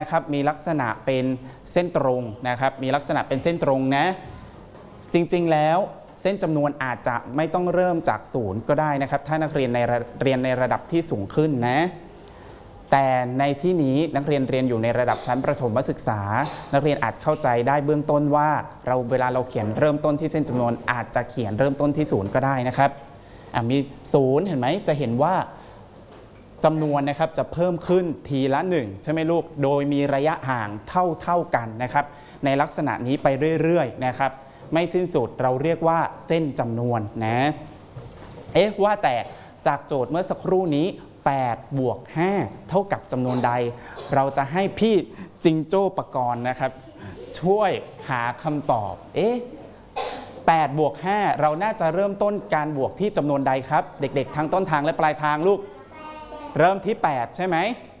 นะครับมีลักษณะเป็นเส้นตรงนะครับมีลักษณะเป็นเส้นตรงนะจริงๆแล้วเส้นจำนวนอาจจะไม่ต้องเริ่มจากศูนย์ก็ได้นะครับถ้านักเรียนเรียนในระดับที่สูงขึ้นนะแต่ในที่นี้นักเรียนเรียนอยู่ในระดับชั้นประถมศึกษานักเรียนอาจเข้าใจได้เบื้องต้นว่าเวลาเราเขียนเริ่มต้นที่เส้นจำนวนอาจจะเขียนเริ่มต้นที่ศูนย์ก็ได้นะครับมีศูนย์เห็นไหมจะเห็นว่าจำนวนนะครับจะเพิ่มขึ้นทีละ1ใช่ไหมลูกโดยมีระยะห่างเท่ากันนะครับในลักษณะนี้ไปเรื่อยๆนะครับไม่สิ้นสุดเราเรียกว่าเส้นจำนวนนะว่าแต่จากโจทย์เมื่อสักครู่นี้8 บวก 5เท่ากับจำนวนใดเราจะให้พี่จิงโจ้ปกรณ์นะครับช่วยหาคำตอบ8 บวก 5เราน่าจะเริ่มต้นการบวกที่จำนวนใดครับเด็กๆทั้งต้นทางและปลายทางลูกเริ่มที่8ใช่ไหม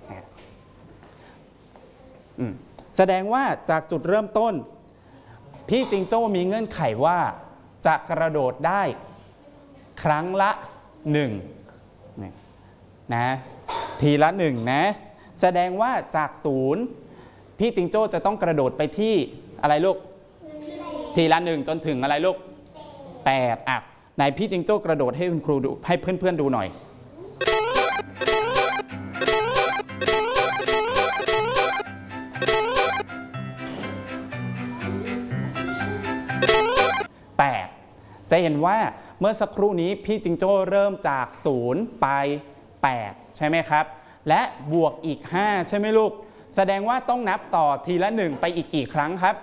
แสดงว่าจากจุดเริ่มต้นพี่จิงโจ้มีเงื่อนไขว่าจะกระโดดได้ครั้งละ1นะทีละ1นะแสดงว่าจาก0พี่จิงโจ้จะต้องกระโดดไปที่อะไรลูกทีละ1จนถึงอะไรลูก8ไหนพี่จิงโจ้กระโดดให้คุณครูดูให้เพื่อนๆดูหน่อยจะเห็นว่าเมื่อสักครู่นี้พี่จิงโจ้เริ่มจาก0ไป8ใช่ไหมครับและบวกอีก5ใช่ไหมลูกแสดงว่าต้องนับต่อทีละ1ไปอีกกี่ครั้งครับ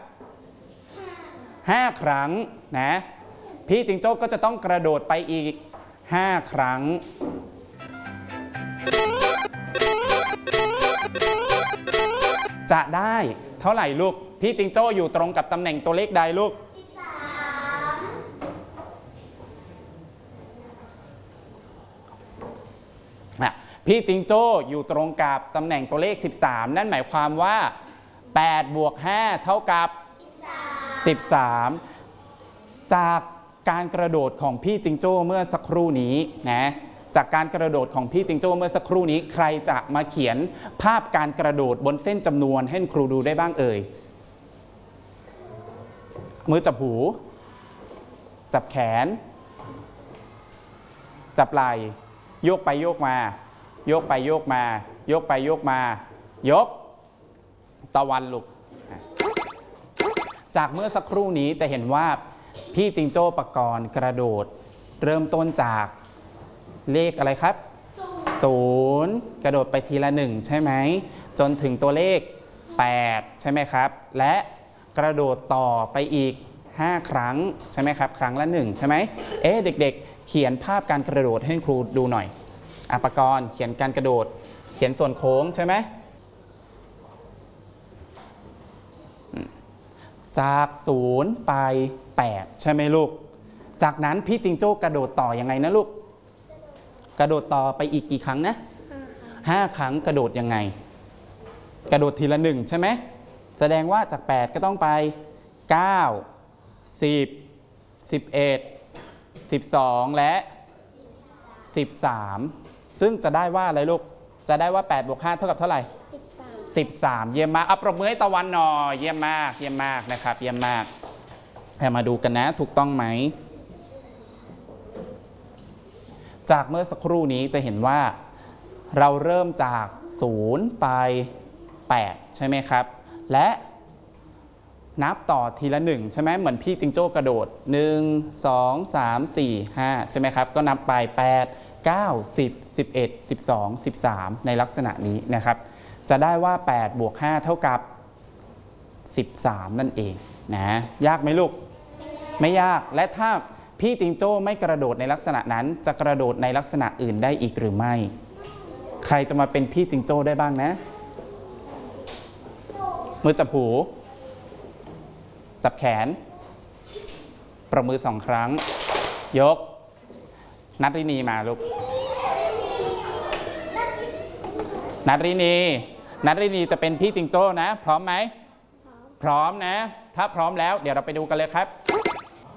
5ครั้งนะพี่จิงโจ้ก็จะต้องกระโดดไปอีก5ครั้งจะได้เท่าไหร่ลูกพี่จิงโจ้อยู่ตรงกับตำแหน่งตัวเลขใดลูกพี่จิงโจ้อยู่ตรงกับตำแหน่งตัวเลข13นั่นหมายความว่า8 บวก 5เท่ากับ13จากการกระโดดของพี่จิงโจ้เมื่อสักครู่นี้นะจากการกระโดดของพี่จิงโจ้เมื่อสักครู่นี้ใครจะมาเขียนภาพการกระโดดบนเส้นจำนวนให้ครูดูได้บ้างเอ่ยมือจับหูจับแขนจับไหล่โยกไปโยกมาโยกไปโยกมาโยกไปโยกมายกตะวันลุกจากเมื่อสักครู่นี้จะเห็นว่าพี่จิงโจ้ปกรณ์กระโดดเริ่มต้นจากเลขอะไรครับ0กระโดดไปทีละ1ใช่ไหมจนถึงตัวเลข8ใช่ไหมครับและกระโดดต่อไปอีก5ครั้งใช่ไหมครับครั้งละ1ใช่ไหมเด็กๆเขียนภาพการกระโดดให้ครูดูหน่อยปกรณ์เขียนการกระโดดเขียนส่วนโค้งใช่ไหมจาก0ไป8ใช่ไหมลูกจากนั้นพี่จิงโจ้กระโดดต่อยังไงนะลูกกระโดดต่อไปอีกกี่ครั้งนะ5ครั้งกระโดดยังไงกระโดดทีละ1ใช่ไหมแสดงว่าจาก8ก็ต้องไป9 10 11 12และ13ซึ่งจะได้ว่าอะไรลูกจะได้ว่า8 บวก 5เท่ากับเท่าไหร่13เยี่ยมมากปรบมือให้ตะวันหน่อยเยี่ยมมากนะครับเยี่ยมมากมาดูกันนะถูกต้องไหมจากเมื่อสักครู่นี้จะเห็นว่าเราเริ่มจาก0ไป8ใช่ไหมครับและนับต่อทีละ1ใช่ไหมเหมือนพี่จิงโจ้กระโดด1 2 3 4 5ใช่ไหมครับก็นับไป8 9 10 11 12 13ในลักษณะนี้นะครับจะได้ว่า8 บวก 5เท่ากับ13นั่นเองนะยากไหมลูกไม่ยากและถ้าพี่จิงโจ้ไม่กระโดดในลักษณะนั้นจะกระโดดในลักษณะอื่นได้อีกหรือไม่ใครจะมาเป็นพี่จิงโจ้ได้บ้างนะมือจับหูจับแขนประมือ2ครั้งยกนัทรินีมาลูกนัทรินีจะเป็นพี่จิงโจ้นะพร้อมไหมพร้อมนะถ้าพร้อมแล้วเดี๋ยวเราไปดูกันเลยครับ